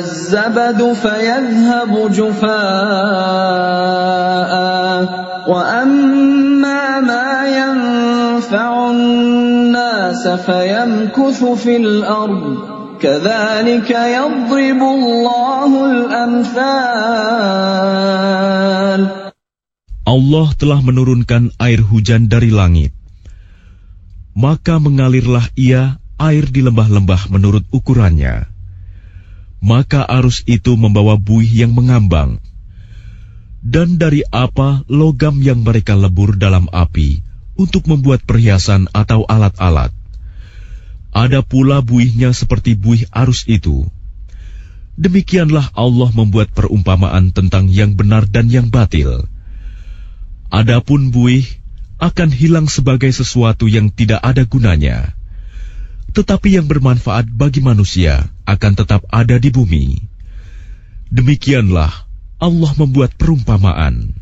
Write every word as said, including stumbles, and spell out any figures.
الزبد فيذهب جفاء وأما ما ينفع الناس فيمكث في الأرض كذلك يضرب الله الأمثال. Allah telah menurunkan air hujan dari langit. Maka mengalirlah ia air di lembah-lembah menurut ukurannya. Maka arus itu membawa buih yang mengambang. Dan dari apa logam yang mereka lebur dalam api untuk membuat perhiasan atau alat-alat. Ada pula buihnya seperti buih arus itu. Demikianlah Allah membuat perumpamaan tentang yang benar dan yang batil. Adapun buih akan hilang sebagai sesuatu yang tidak ada gunanya. Tetapi yang bermanfaat bagi manusia akan tetap ada di bumi. Demikianlah Allah membuat perumpamaan.